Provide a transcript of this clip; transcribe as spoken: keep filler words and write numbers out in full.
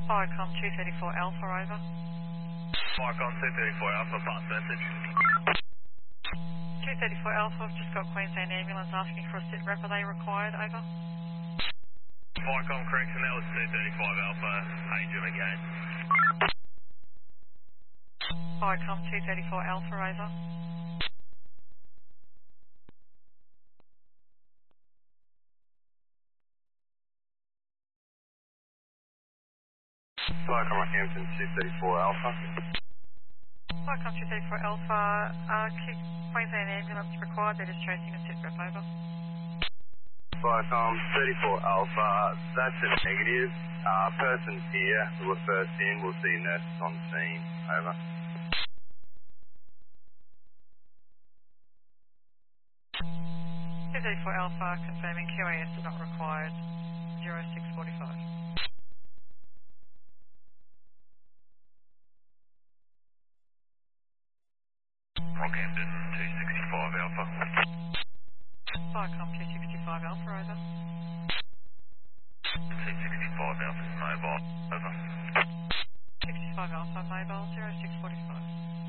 Viacom two thirty-four Alpha, over. Viacom two thirty-four Alpha, pass message. two thirty-four Alpha, I've just got Queensland Ambulance asking for a sit rep. Are they required, over? Viacom correction, that was two thirty-five Alpha, Adrian again. Viacom two thirty-four Alpha, over. Viacom Rockhampton two thirty-four Alpha. Viacom two thirty-four Alpha, uh, Queensland Ambulance required, they're just chasing a sit rep, over. Viacom thirty-four Alpha, that's a negative. Uh, person's here, we're first in, we'll see nurses on scene, over. two thirty-four Alpha, confirming Q A S is not required, zero six forty-five. Rockhampton two sixty-five Alpha. Viacom two sixty-five Alpha, over. two sixty-five Alpha, mobile, over. sixty-five Alpha, mobile, zero six forty-five.